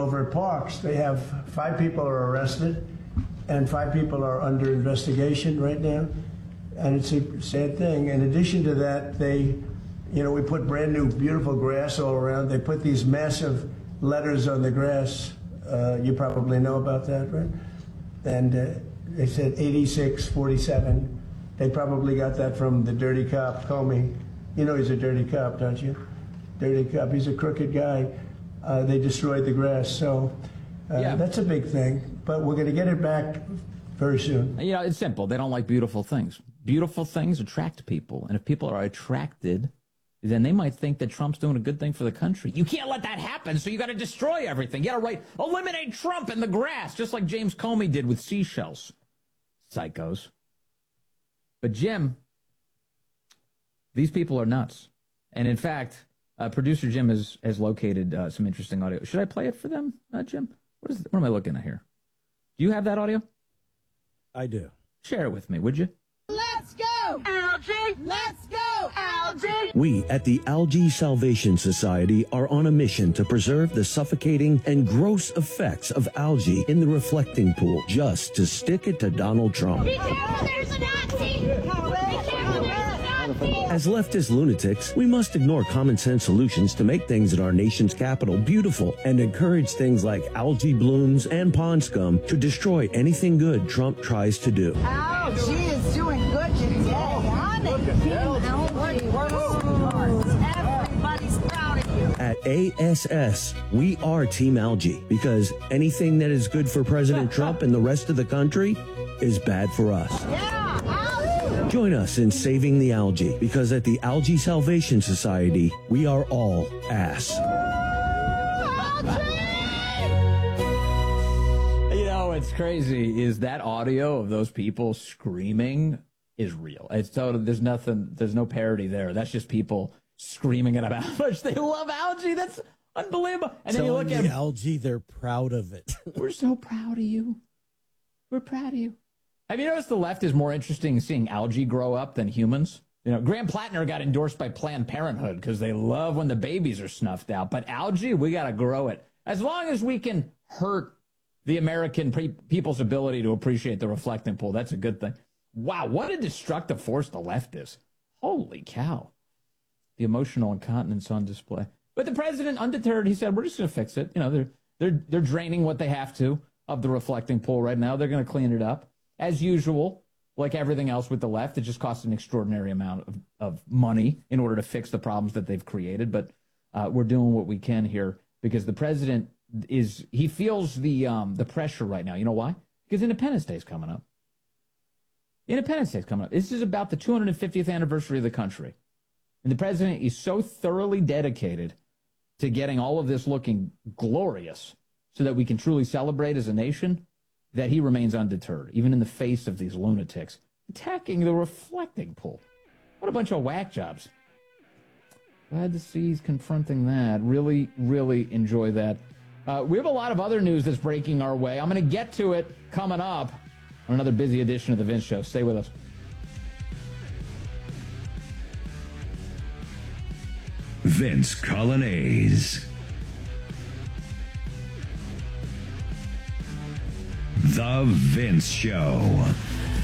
over at Parks, they have 5 people are arrested, and 5 people are under investigation right now. And it's a sad thing. In addition to that, we put brand new, beautiful grass all around. They put these massive letters on the grass. You probably know about that, right? And they said 8647. They probably got that from the dirty cop, Comey. You know he's a dirty cop, don't you? Dirty cop. He's a crooked guy. They destroyed the grass. So that's a big thing. But we're going to get it back very soon. You know, it's simple. They don't like beautiful things. Beautiful things attract people. And if people are attracted, then they might think that Trump's doing a good thing for the country. You can't let that happen, so you got to destroy everything. You got to eliminate Trump in the grass, just like James Comey did with seashells. Psychos. But Jim, these people are nuts. And in fact, producer Jim has located some interesting audio. Should I play it for them, Jim? What am I looking at here? Do you have that audio? I do. Share it with me, would you? Let's go, Algie! Let's go, Algie! We at the Algae Salvation Society are on a mission to preserve the suffocating and gross effects of algae in the reflecting pool, just to stick it to Donald Trump. Be careful, there's a Nazi! Be careful, there's a Nazi! As leftist lunatics, we must ignore common sense solutions to make things in our nation's capital beautiful and encourage things like algae blooms and pond scum to destroy anything good Trump tries to do. Algie is doing good today, honey. Algie works hard. Everybody's proud of you. At ASS, we are Team Algae because anything that is good for President Trump and the rest of the country is bad for us. Yeah, Algie! Join us in saving the algae because at the Algae Salvation Society, we are all ass. You know, what's crazy is that audio of those people screaming is real. It's total. There's no parody there. That's just people screaming about how much they love algae. That's unbelievable. And then you look at algae, they're proud of it. We're so proud of you. We're proud of you. Have you noticed the left is more interested in seeing algae grow up than humans? You know, Graham Plattner got endorsed by Planned Parenthood because they love when the babies are snuffed out. But algae, we got to grow it. As long as we can hurt the American people's ability to appreciate the reflecting pool, that's a good thing. Wow, what a destructive force the left is. Holy cow. The emotional incontinence on display. But the president, undeterred, he said, we're just going to fix it. You know, they're draining what they have to of the reflecting pool right now. They're going to clean it up. As usual, like everything else with the left, it just costs an extraordinary amount of money in order to fix the problems that they've created. But we're doing what we can here because the president he feels the pressure right now. You know why? Because Independence Day is coming up. Independence Day is coming up. This is about the 250th anniversary of the country. And the president is so thoroughly dedicated to getting all of this looking glorious so that we can truly celebrate as a nation that he remains undeterred, even in the face of these lunatics attacking the reflecting pool. What a bunch of whack jobs. Glad to see he's confronting that. Really, really enjoy that. We have a lot of other news that's breaking our way. I'm going to get to it coming up on another busy edition of The Vince Show. Stay with us. Vince Colonnese. The Vince Show.